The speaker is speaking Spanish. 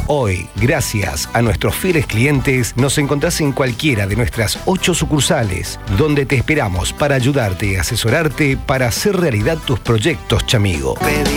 Hoy, gracias a nuestros fieles clientes, nos encontrás en cualquiera de nuestras 8 sucursales, donde te esperamos para ayudarte y asesorarte para hacer realidad tus proyectos, chamigo.